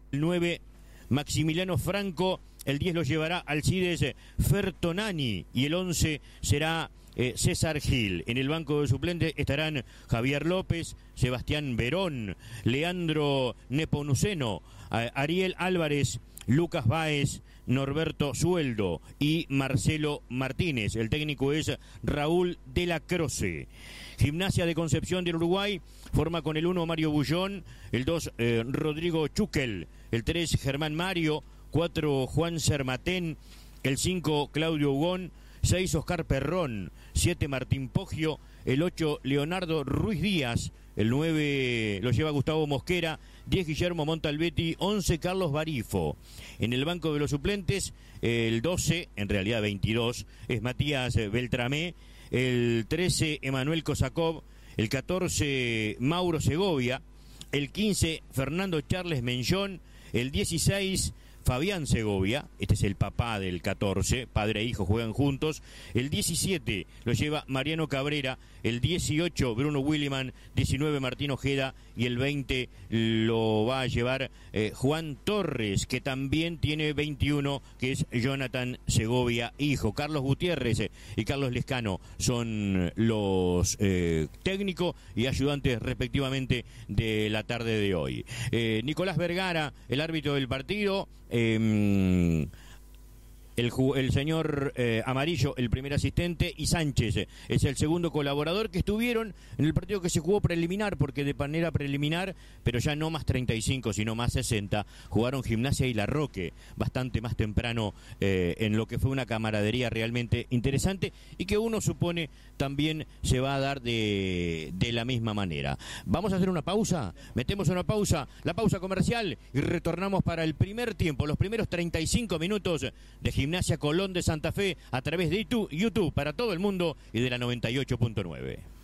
El 9, Maximiliano Franco. El 10 lo llevará Alcides Fertonani. Y el 11 será César Gil. En el banco de suplentes estarán Javier López, Sebastián Verón, Leandro Nepomuceno, Ariel Álvarez, Lucas Báez, Norberto Sueldo y Marcelo Martínez. El técnico es Raúl de la Croce. Gimnasia de Concepción del Uruguay forma con el 1 Mario Bullón, el 2 Rodrigo Chuquel, el 3 Germán Mario, 4 Juan Sermatén, el 5 Claudio Hugón, 6 Oscar Perrón, 7 Martín Poggio, el 8 Leonardo Ruiz Díaz, el 9 lo lleva Gustavo Mosquera, 10 Guillermo Montalbetti, 11 Carlos Barifo. En el banco de los suplentes, el 12, en realidad 22, es Matías Beltramé, el 13 Emanuel Kosakov, el 14 Mauro Segovia, el 15 Fernando Charles Menchón, el 16 Fabián Segovia, este es el papá del 14, padre e hijo juegan juntos. El 17 lo lleva Mariano Cabrera, el 18 Bruno Williman, 19 Martín Ojeda y el 20 lo va a llevar Juan Torres, que también tiene 21, que es Jonathan Segovia, hijo. Carlos Gutiérrez y Carlos Lescano son los técnicos y ayudantes respectivamente de la tarde de hoy. Nicolás Vergara, el árbitro del partido. El señor Amarillo, el primer asistente, y Sánchez es el segundo colaborador, que estuvieron en el partido que se jugó preliminar, porque de manera preliminar, pero ya no más 35, sino más 60, jugaron Gimnasia y La Roque, bastante más temprano, en lo que fue una camaradería realmente interesante y que uno supone también se va a dar de la misma manera. Vamos a hacer una pausa, metemos una pausa, la pausa comercial, y retornamos para el primer tiempo, los primeros 35 minutos de Gimnasia Colón de Santa Fe a través de YouTube para todo el mundo y de la 98.9.